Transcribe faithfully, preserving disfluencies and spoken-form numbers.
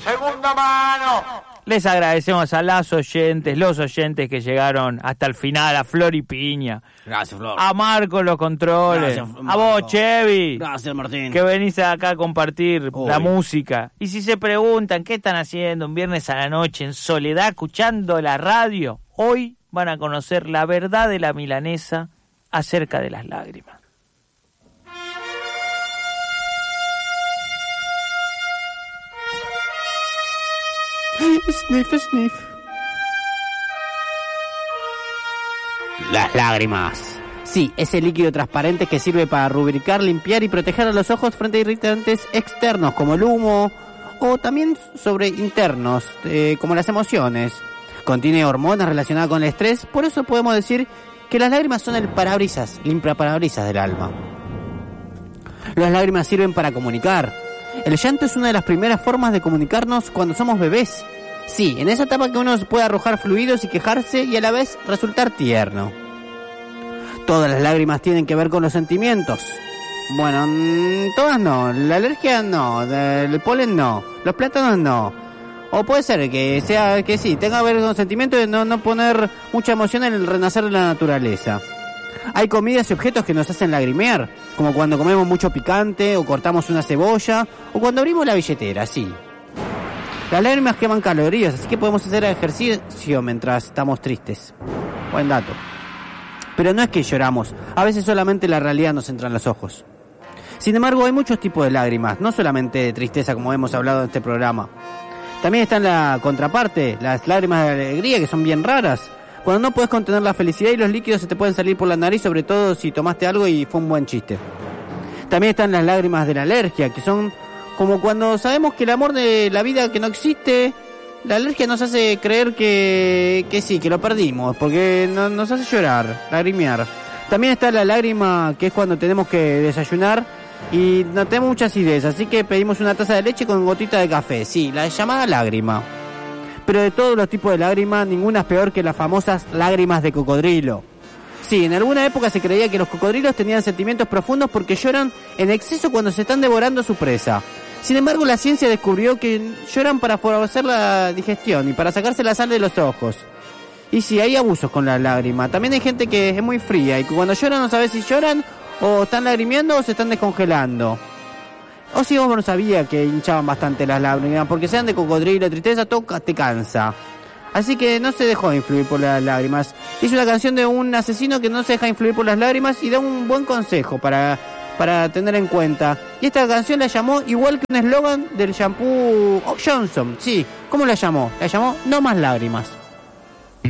Segunda mano. Les agradecemos a las oyentes, los oyentes que llegaron hasta el final, a Flor y Piña. Gracias, Flor. A Marco los controles. Gracias, a vos, Chevy. Gracias, Martín. Que venís acá a compartir Uy. la música. Y si se preguntan qué están haciendo un viernes a la noche en soledad escuchando la radio, hoy van a conocer la verdad de la milanesa acerca de las lágrimas. Sniff, sniff. Las lágrimas. Sí, ese líquido transparente que sirve para rubricar, limpiar y proteger a los ojos frente a irritantes externos como el humo o también sobre internos eh, como las emociones. Contiene hormonas relacionadas con el estrés, por eso podemos decir que las lágrimas son el parabrisas, limpia parabrisas del alma. Las lágrimas sirven para comunicar. El llanto es una de las primeras formas de comunicarnos cuando somos bebés. Sí, en esa etapa que uno puede arrojar fluidos y quejarse y a la vez resultar tierno. Todas las lágrimas tienen que ver con los sentimientos. Bueno, mmm, todas no. La alergia no. El polen no. Los plátanos no. O puede ser que sea que sí, tenga que ver con los sentimientos de no, no poner mucha emoción en el renacer de la naturaleza. Hay comidas y objetos que nos hacen lagrimear, como cuando comemos mucho picante, o cortamos una cebolla, o cuando abrimos la billetera, sí. Las lágrimas queman calorías, así que podemos hacer ejercicio mientras estamos tristes. Buen dato. Pero no es que lloramos, a veces solamente la realidad nos entra en los ojos. Sin embargo, hay muchos tipos de lágrimas, no solamente de tristeza, como hemos hablado en este programa. También está en la contraparte, las lágrimas de alegría, que son bien raras. Cuando no puedes contener la felicidad y los líquidos se te pueden salir por la nariz, sobre todo si tomaste algo y fue un buen chiste. También están las lágrimas de la alergia, que son como cuando sabemos que el amor de la vida que no existe, la alergia nos hace creer que, que sí, que lo perdimos, porque no, nos hace llorar, lagrimear. También está la lágrima, que es cuando tenemos que desayunar y no tenemos mucha acidez, así que pedimos una taza de leche con gotita de café. Sí, la llamada lágrima. Pero de todos los tipos de lágrimas, ninguna es peor que las famosas lágrimas de cocodrilo. Sí, en alguna época se creía que los cocodrilos tenían sentimientos profundos porque lloran en exceso cuando se están devorando su presa. Sin embargo, la ciencia descubrió que lloran para favorecer la digestión y para sacarse la sal de los ojos. Y sí, hay abusos con la lágrima. También hay gente que es muy fría y que cuando lloran no sabe si lloran o están lagrimeando o se están descongelando. O si vos no sabía que hinchaban bastante las lágrimas, porque sean de cocodrilo, tristeza, toca, te cansa. Así que no se dejó influir por las lágrimas. Hizo una canción de un asesino que no se deja influir por las lágrimas y da un buen consejo para, para tener en cuenta. Y esta canción la llamó igual que un eslogan del shampoo Johnson. Sí, ¿cómo la llamó? La llamó No Más Lágrimas.